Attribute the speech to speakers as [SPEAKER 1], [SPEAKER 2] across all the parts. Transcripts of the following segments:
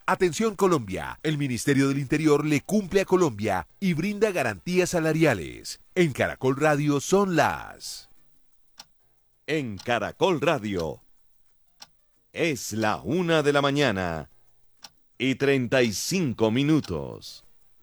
[SPEAKER 1] Atención Colombia, el Ministerio del Interior le cumple a Colombia y brinda garantías salariales. En Caracol Radio son las...
[SPEAKER 2] En Caracol Radio es la 1:35 a.m.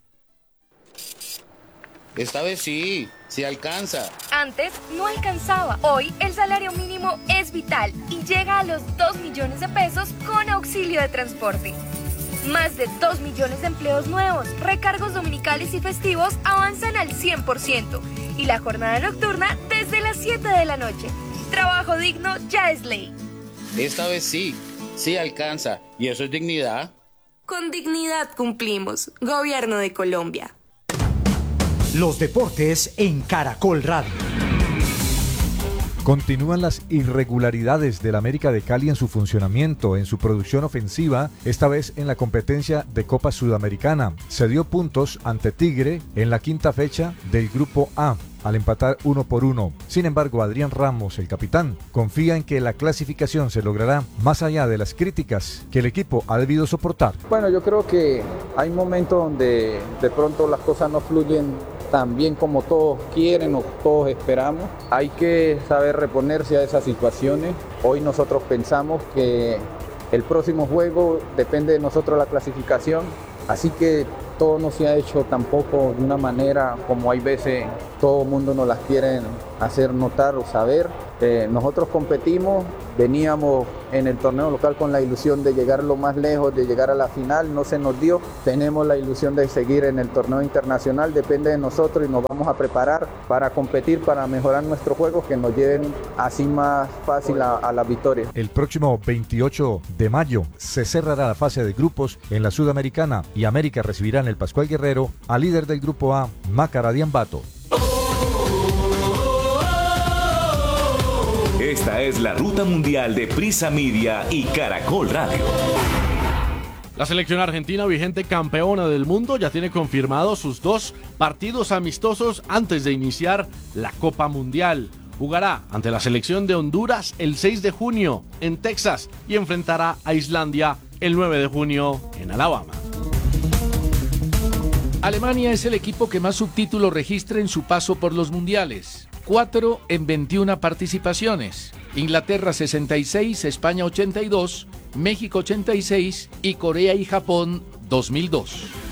[SPEAKER 3] Esta vez sí alcanza.
[SPEAKER 4] Antes no alcanzaba. Hoy el salario mínimo es vital y llega a los 2 millones de pesos con auxilio de transporte. Más de 2 millones de empleos nuevos, recargos dominicales y festivos avanzan al 100% y la jornada nocturna desde las 7 de la noche. Trabajo digno ya es ley.
[SPEAKER 3] Esta vez sí alcanza. ¿Y eso es dignidad?
[SPEAKER 4] Con dignidad cumplimos. Gobierno de Colombia.
[SPEAKER 5] Los deportes en Caracol Radio.
[SPEAKER 6] Continúan las irregularidades del América de Cali en su funcionamiento, en su producción ofensiva, esta vez en la competencia de Copa Sudamericana. Se dio puntos ante Tigre en la quinta fecha del Grupo A, al empatar 1-1. Sin embargo, Adrián Ramos, el capitán, confía en que la clasificación se logrará más allá de las críticas que el equipo ha debido soportar.
[SPEAKER 7] Bueno, yo creo que hay momentos donde de pronto las cosas no fluyen tan bien como todos quieren o todos esperamos. Hay que saber reponerse a esas situaciones. Hoy nosotros pensamos que el próximo juego depende de nosotros la clasificación, así que todo no se ha hecho tampoco de una manera como hay veces todo el mundo nos las quieren hacer notar o saber. Nosotros competimos, veníamos en el torneo local con la ilusión de llegar lo más lejos, de llegar a la final, no se nos dio. Tenemos la ilusión de seguir en el torneo internacional, depende de nosotros y nos vamos a preparar para competir, para mejorar nuestros juegos que nos lleven así más fácil a la victoria.
[SPEAKER 6] El próximo 28 de mayo se cerrará la fase de grupos en la Sudamericana y América recibirá en el Pascual Guerrero al líder del Grupo A, Macará de Ambato.
[SPEAKER 8] Esta es la ruta mundial de Prisa Media y Caracol Radio.
[SPEAKER 9] La selección argentina, vigente campeona del mundo, ya tiene confirmados sus 2 partidos amistosos antes de iniciar la Copa Mundial. Jugará ante la selección de Honduras el 6 de junio en Texas y enfrentará a Islandia el 9 de junio en Alabama.
[SPEAKER 10] Alemania es el equipo que más subtítulos registra en su paso por los mundiales. 4 en 21 participaciones. Inglaterra 66, España 82, México 86 y Corea y Japón 2002.